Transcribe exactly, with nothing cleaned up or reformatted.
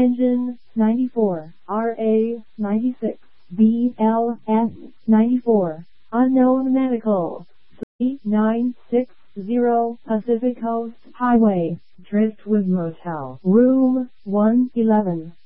Engine ninety-four, R A ninety-six, B L S ninety-four. Unknown Medical. three nine six zero Pacific Coast Highway, Driftwood Motel, Room one eleven.